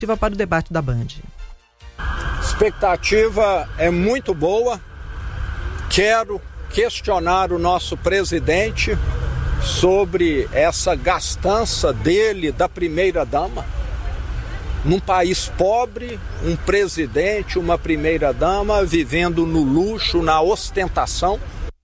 Para o debate da Band. Expectativa é muito boa. Quero questionar o nosso presidente sobre essa gastança dele, da primeira-dama. Num país pobre, um presidente, uma primeira-dama vivendo no luxo, na ostentação.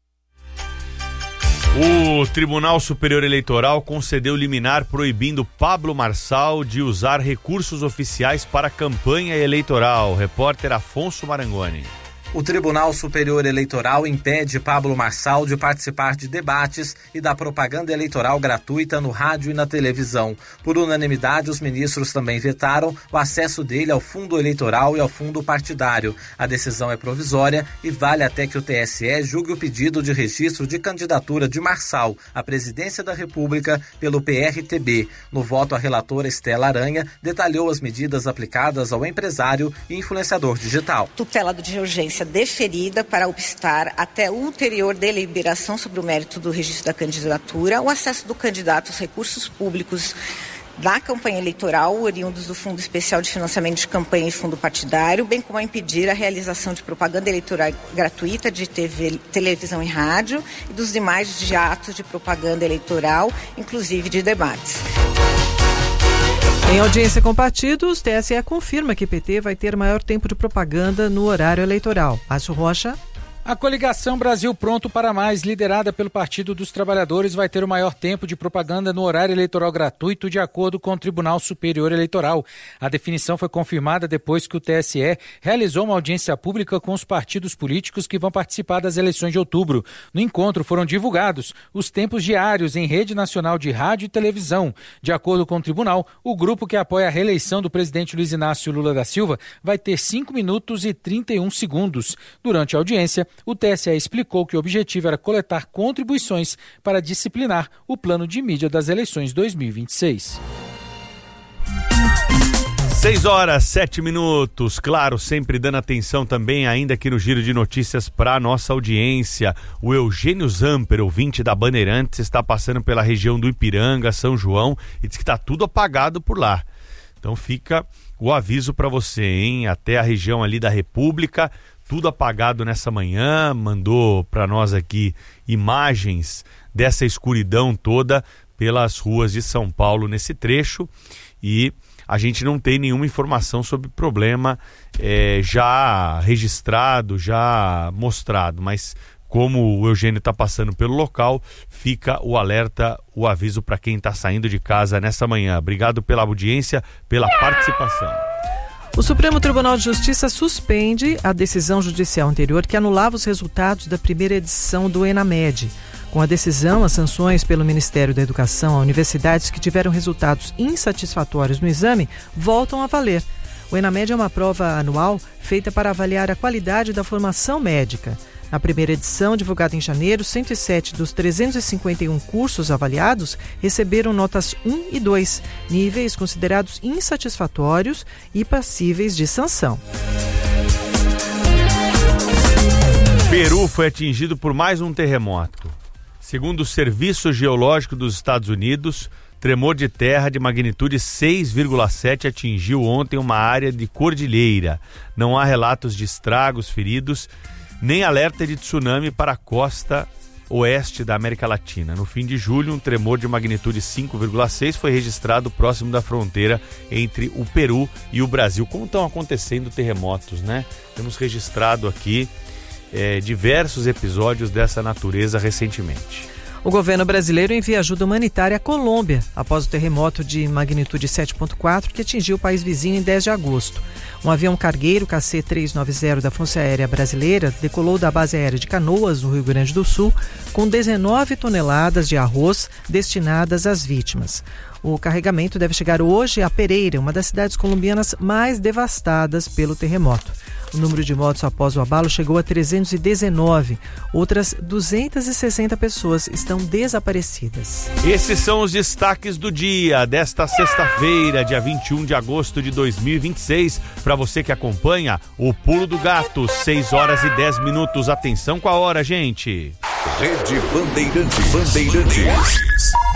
O Tribunal Superior Eleitoral concedeu liminar proibindo Pablo Marçal de usar recursos oficiais para campanha eleitoral. Repórter Afonso Marangoni. O Tribunal Superior Eleitoral impede Pablo Marçal de participar de debates e da propaganda eleitoral gratuita no rádio e na televisão. Por unanimidade, os ministros também vetaram o acesso dele ao fundo eleitoral e ao fundo partidário. A decisão é provisória e vale até que o TSE julgue o pedido de registro de candidatura de Marçal à presidência da República pelo PRTB. No voto, a relatora Estela Aranha detalhou as medidas aplicadas ao empresário e influenciador digital. Tutela de urgência deferida para obstar até ulterior deliberação sobre o mérito do registro da candidatura, o acesso do candidato aos recursos públicos da campanha eleitoral, oriundos do Fundo Especial de Financiamento de Campanha e Fundo Partidário, bem como a impedir a realização de propaganda eleitoral gratuita de TV, televisão e rádio e dos demais de atos de propaganda eleitoral, inclusive de debates. Em audiência com partidos, TSE confirma que PT vai ter maior tempo de propaganda no horário eleitoral. Márcio Rocha. A coligação Brasil Pronto para Mais, liderada pelo Partido dos Trabalhadores, vai ter o maior tempo de propaganda no horário eleitoral gratuito, de acordo com o Tribunal Superior Eleitoral. A definição foi confirmada depois que o TSE realizou uma audiência pública com os partidos políticos que vão participar das eleições de outubro. No encontro foram divulgados os tempos diários em rede nacional de rádio e televisão. De acordo com o tribunal, o grupo que apoia a reeleição do presidente Luiz Inácio Lula da Silva vai ter 5 minutos e 31 segundos. Durante a audiência, o TSE explicou que o objetivo era coletar contribuições para disciplinar o plano de mídia das eleições 2026. 6h07. Claro, sempre dando atenção também, ainda aqui no Giro de Notícias, para a nossa audiência. O Eugênio Zamper, ouvinte da Bandeirantes, está passando pela região do Ipiranga, São João, e diz que está tudo apagado por lá. Então fica o aviso para você, hein? Até a região ali da República, tudo apagado nessa manhã, mandou para nós aqui imagens dessa escuridão toda pelas ruas de São Paulo nesse trecho, e a gente não tem nenhuma informação sobre problema já registrado, já mostrado, mas como o Eugênio está passando pelo local, fica o alerta, o aviso para quem está saindo de casa nessa manhã. Obrigado pela audiência, pela participação. O Supremo Tribunal de Justiça suspende a decisão judicial anterior que anulava os resultados da primeira edição do ENAMED. Com a decisão, as sanções pelo Ministério da Educação a universidades que tiveram resultados insatisfatórios no exame voltam a valer. O ENAMED é uma prova anual feita para avaliar a qualidade da formação médica. Na primeira edição, divulgada em janeiro, 107 dos 351 cursos avaliados receberam notas 1 e 2, níveis considerados insatisfatórios e passíveis de sanção. Peru foi atingido por mais um terremoto. Segundo o Serviço Geológico dos Estados Unidos, tremor de terra de magnitude 6,7 atingiu ontem uma área de cordilheira. Não há relatos de estragos, feridos, nem alerta de tsunami para a costa oeste da América Latina. No fim de julho, um tremor de magnitude 5,6 foi registrado próximo da fronteira entre o Peru e o Brasil. Como estão acontecendo terremotos, né? Temos registrado aqui diversos episódios dessa natureza recentemente. O governo brasileiro envia ajuda humanitária à Colômbia após o terremoto de magnitude 7,4 que atingiu o país vizinho em 10 de agosto. Um avião cargueiro KC-390 da Força Aérea Brasileira decolou da base aérea de Canoas, no Rio Grande do Sul, com 19 toneladas de arroz destinadas às vítimas. O carregamento deve chegar hoje a Pereira, uma das cidades colombianas mais devastadas pelo terremoto. O número de mortos após o abalo chegou a 319. Outras 260 pessoas estão desaparecidas. Esses são os destaques do dia desta sexta-feira, dia 21 de agosto de 2026. Para você que acompanha o Pulo do Gato, 6h10. Atenção com a hora, gente. Rede Bandeirantes.